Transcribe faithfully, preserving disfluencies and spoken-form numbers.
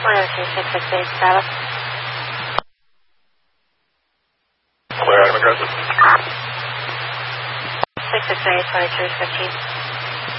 one oh two six six eight, status. Clear, I'm aggressive. six six eight, twenty-three fifteen.